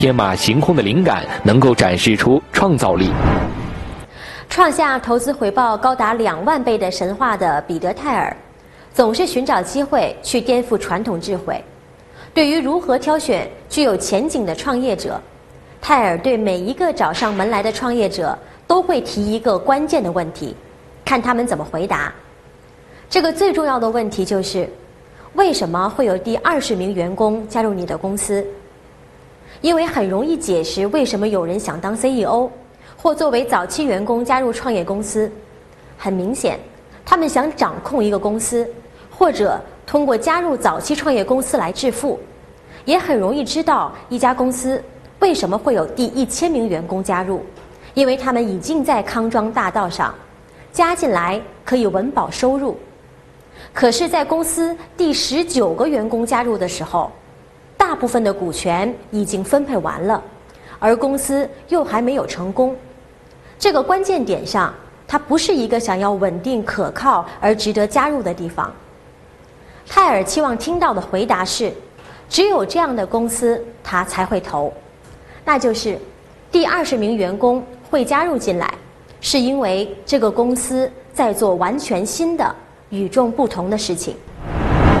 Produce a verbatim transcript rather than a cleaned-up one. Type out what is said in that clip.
天马行空的灵感能够展示出创造力。 创下投资回报高达两万倍的神话的彼得·泰尔，总是寻找机会去颠覆传统智慧。对于如何挑选具有前景的创业者，泰尔对每一个找上门来的创业者都会提一个关键的问题，看他们怎么回答。这个最重要的问题就是：为什么会有第二十名员工加入你的公司？因为很容易解释为什么有人想当 C E O， 或作为早期员工加入创业公司。很明显，他们想掌控一个公司，或者通过加入早期创业公司来致富。也很容易知道一家公司为什么会有第一千名员工加入，因为他们已经在康庄大道上，加进来可以稳保收入。可是，在公司第十九个员工加入的时候，大部分的股权已经分配完了，而公司又还没有成功。这个关键点上，它不是一个想要稳定可靠而值得加入的地方。泰尔期望听到的回答是：只有这样的公司他才会投，那就是第二十名员工会加入进来，是因为这个公司在做完全新的、与众不同的事情。